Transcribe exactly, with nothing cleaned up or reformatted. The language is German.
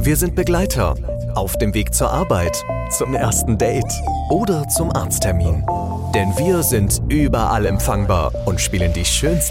Wir sind Begleiter auf dem Weg zur Arbeit, zum ersten Date oder zum Arzttermin. Denn wir sind überall empfangbar und spielen die schönste